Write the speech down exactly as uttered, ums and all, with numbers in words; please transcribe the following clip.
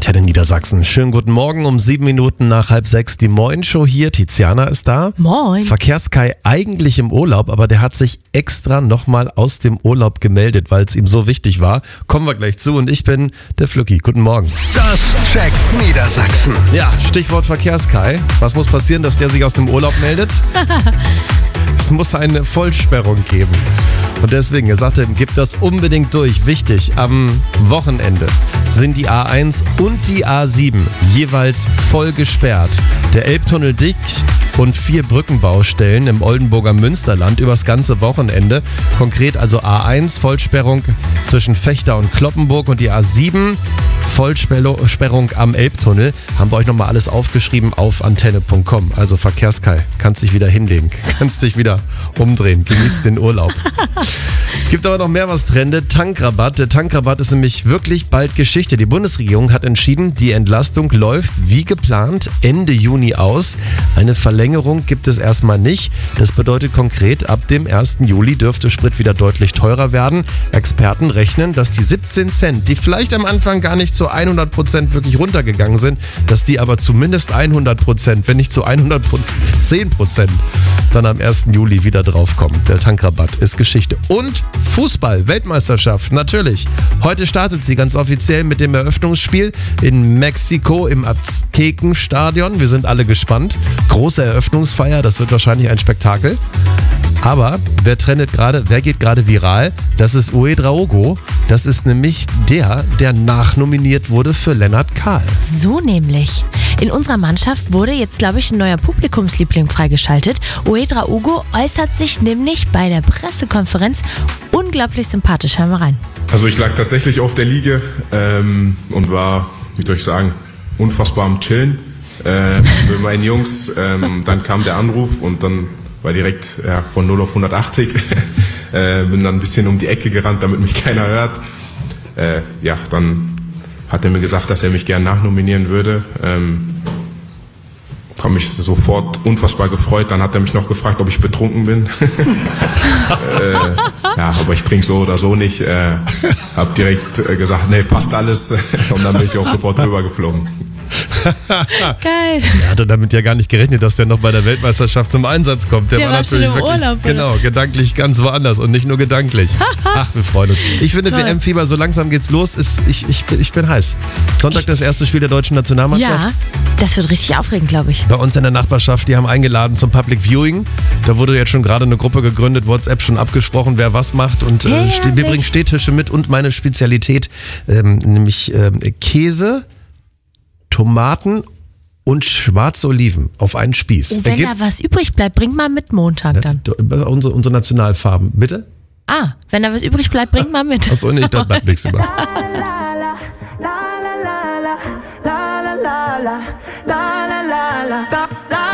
Antenne Niedersachsen. Schönen guten Morgen, um sieben Minuten nach halb sechs. Die Moin-Show hier. Tiziana ist da. Moin. Verkehrskai eigentlich im Urlaub, aber der hat sich extra nochmal aus dem Urlaub gemeldet, weil es ihm so wichtig war. Kommen wir gleich zu und ich bin der Flücki. Guten Morgen. Das checkt Niedersachsen. Ja, Stichwort Verkehrskai. Was muss passieren, dass der sich aus dem Urlaub meldet? Es muss eine Vollsperrung geben. Und deswegen, er sagte, gibt das unbedingt durch. Wichtig, am Wochenende sind die A eins und die A sieben jeweils voll gesperrt. Der Elbtunnel dicht und vier Brückenbaustellen im Oldenburger Münsterland übers ganze Wochenende. Konkret also A eins, Vollsperrung zwischen Vechta und Cloppenburg, und die A sieben, Vollsperrung am Elbtunnel. Haben wir euch nochmal alles aufgeschrieben auf antenne punkt com. Also Verkehrskai, kannst dich wieder hinlegen, kannst dich wieder umdrehen, genießt den Urlaub. Gibt aber noch mehr, was trendet. Tankrabatt. Der Tankrabatt ist nämlich wirklich bald Geschichte. Die Bundesregierung hat entschieden, die Entlastung läuft wie geplant Ende Juni aus. Eine Verlängerung gibt es erstmal nicht. Das bedeutet konkret, ab dem ersten Juli dürfte Sprit wieder deutlich teurer werden. Experten rechnen, dass die siebzehn Cent, die vielleicht am Anfang gar nicht zu hundert Prozent wirklich runtergegangen sind, dass die aber zumindest hundert Prozent, wenn nicht zu hundertzehn Prozent, dann am ersten Juli wieder draufkommen. Der Tankrabatt ist Geschichte. Und Fußball, Weltmeisterschaft, natürlich. Heute startet sie ganz offiziell mit dem Eröffnungsspiel in Mexiko im Aztekenstadion. Wir sind alle gespannt. Große Eröffnungsfeier, das wird wahrscheinlich ein Spektakel. Aber wer trendet gerade, wer geht gerade viral? Das ist Ouedraogo. Das ist nämlich der, der nachnominiert wurde für Lennart Kahl. So nämlich. In unserer Mannschaft wurde jetzt, glaube ich, ein neuer Publikumsliebling freigeschaltet. Ouedraogo äußert sich nämlich bei der Pressekonferenz unglaublich sympathisch. Hören wir rein. Also ich lag tatsächlich auf der Liege ähm, und war, wie soll ich sagen, unfassbar am Chillen äh, mit meinen Jungs. Ähm, dann kam der Anruf und dann war direkt ja, von null auf hundertachtzig. äh, bin dann ein bisschen um die Ecke gerannt, damit mich keiner hört. Äh, ja, dann hat er mir gesagt, dass er mich gern nachnominieren würde. Ähm, habe mich sofort unfassbar gefreut. Dann hat er mich noch gefragt, ob ich betrunken bin. äh, ja, aber ich trinke so oder so nicht. Äh, habe direkt äh, gesagt, nee, passt alles. Und dann bin ich auch sofort rübergeflogen. Geil. Er hatte damit ja gar nicht gerechnet, dass der noch bei der Weltmeisterschaft zum Einsatz kommt. Der, Der war, war natürlich schon im wirklich, Urlaub, oder? genau, gedanklich ganz woanders und nicht nur gedanklich. Ach, wir freuen uns. Ich finde, Toll. W M-Fieber, so langsam geht's los. Ist, ich, ich, ich bin heiß. Sonntag Ich- das erste Spiel der deutschen Nationalmannschaft. Ja, das wird richtig aufregend, glaube ich. Bei uns in der Nachbarschaft, die haben eingeladen zum Public Viewing. Da wurde jetzt schon gerade eine Gruppe gegründet, WhatsApp schon abgesprochen, wer was macht. Und äh, Herrlich. ste- wir bringen Stehtische mit und meine Spezialität, ähm, nämlich ähm, Käse, Tomaten und schwarze Oliven auf einen Spieß. Und wenn Ergibt- da was übrig bleibt, bring mal mit Montag dann. Unsere, unsere Nationalfarben, bitte? Ah, wenn da was übrig bleibt, bring mal mit. Achso, nicht, da bleibt nichts über. la la la la la la la la la la la la